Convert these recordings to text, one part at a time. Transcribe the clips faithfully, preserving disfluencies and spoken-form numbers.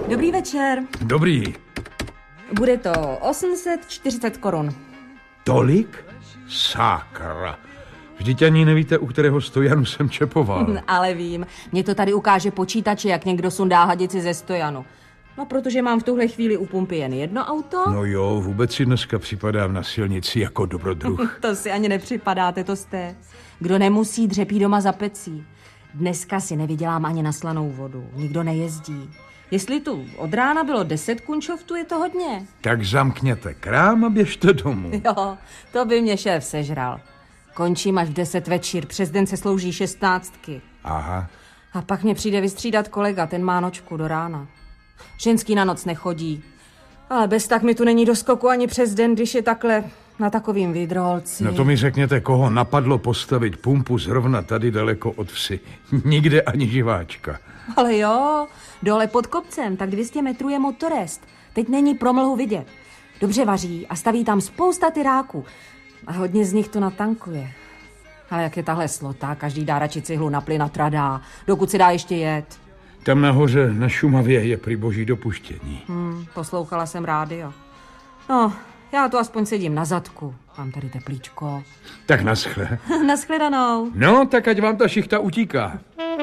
Dobrý večer. Dobrý. Bude to osm set čtyřicet korun. Tolik? Sakra. Vždyť ani nevíte, u kterého stojanu jsem čepoval. Ale vím. Mně to tady ukáže počítače, jak někdo sundá hadici ze stojanu. No, protože mám v tuhle chvíli u pumpy jen jedno auto. No jo, vůbec si dneska připadám na silnici jako dobrodruh. To si ani nepřipadáte, to jste. Kdo nemusí, dřepí doma za pecí. Dneska si nevydělám ani na slanou vodu. Nikdo nejezdí. Jestli tu od rána bylo deset kunčoftů, je to hodně. Tak zamkněte krám a běžte domů. Jo, to by mě šéf sežral. Končím až v deset večer, přes den se slouží šestnáctky. Aha. A pak mě přijde vystřídat kolega, ten má nočku do rána. Ženský na noc nechodí. Ale bez tak mi tu není do skoku ani přes den, když je takhle na takovým vidrolci. No to mi řekněte, koho napadlo postavit pumpu zrovna tady daleko od vsi. Nikde ani živáčka. Ale jo, dole pod kopcem, tak dvě stě metrů je motorest. Teď není promlhu vidět. Dobře vaří a staví tam spousta tyráků. A hodně z nich to natankuje. Ale jak je tahle slota, každý dá radši cihlu na plyn a tradá, dokud se dá ještě jet. Tam nahoře na Šumavě je prý boží dopuštění. Hmm, poslouchala jsem rádio. No, já tu aspoň sedím na zadku. Mám tady teplíčko. Tak naschle. Naschledanou. No, tak ať vám ta šichta utíká.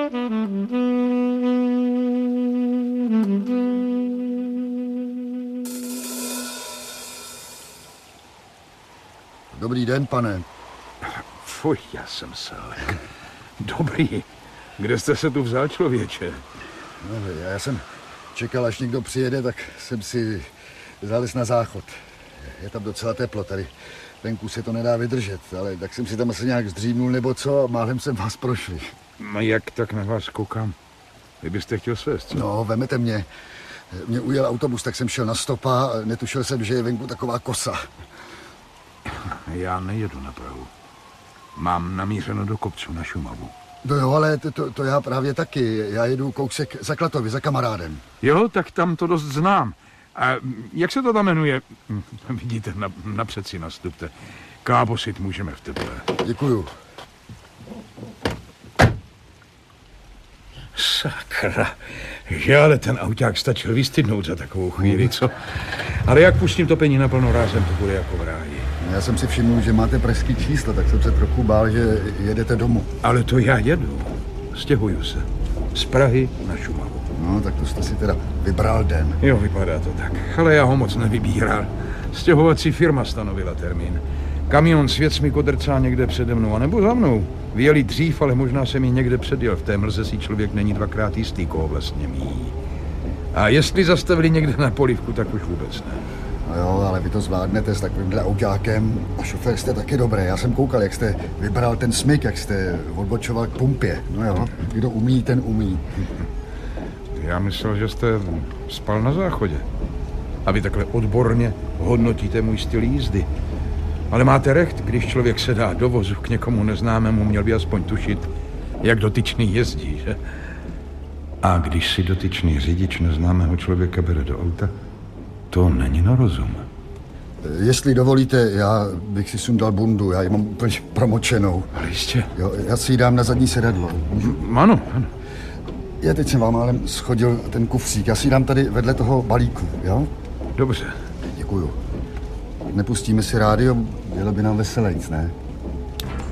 Dobrý den, pane. Fuj, já jsem selek. Dobrý. Kde jste se tu vzal, člověče? No, já jsem čekal, až někdo přijede, tak jsem si zalez na záchod. Je tam docela teplo tady. Venku se to nedá vydržet, ale tak jsem si tam asi nějak zdřímnul nebo co a málem jsem vás prošli. No jak tak na vás koukám? Vy byste chtěl svést, co? No, vemete mě. Mě ujel autobus, tak jsem šel na stopa a netušil jsem, že je venku taková kosa. Já nejedu na Prahu. Mám namířeno do kopců na Šumavu. No jo, ale to, to, to já právě taky. Já jedu kousek za Klatovy, za kamarádem. Jo, tak tam to dost znám. A jak se to tam jmenuje? Vidíte, na, napřed si nastupte. Kábosit můžeme v teple. Děkuju. Sakra, že ale ten auták stačil vystydnout za takovou chvíli, co? Ale jak pustím topení naplno rázem, to bude jako v ráji. Já jsem si všiml, že máte pražský číslo, tak jsem se trochu bál, že jedete domů. Ale to já jedu. Stěhuju se. Z Prahy na Šumavu. No, tak to jste si teda vybral den. Jo, vypadá to tak. Ale já ho moc nevybíral. Stěhovací firma stanovila termín. Kamion s věcmi kodrcá někde přede mnou, anebo za mnou. Vyjeli dřív, ale možná jsem ji někde předjel. V té mlze si člověk není dvakrát jistý, koho vlastně míjí. A jestli zastavili někde na polivku, tak už vůbec ne. No jo, ale vy to zvládnete s takovýmhle autákem. A šofér jste taky dobrý. Já jsem koukal, jak jste vybral ten smyk, jak jste odbočoval k pumpě. No jo, kdo umí, ten umí. Já myslel, že jste spal na záchodě. A vy takhle odborně hodnotíte můj styl jízdy. Ale máte recht, když člověk se dá do vozu k někomu neznámému, měl by aspoň tušit, jak dotyčný jezdí, že? A když si dotyčný řidič neznámého člověka bere do auta, to není na rozum. Jestli dovolíte, já bych si sundal bundu, já ji mám úplně promočenou. Ale jistě. Jo, já si ji dám na zadní sedadlo. Můžu? Ano, ano. Já teď jsem vám málem schodil ten kufřík, já si ji dám tady vedle toho balíku, jo? Dobře. Děkuju. Nepustíme si rádio, bylo by nám veselejc, ne?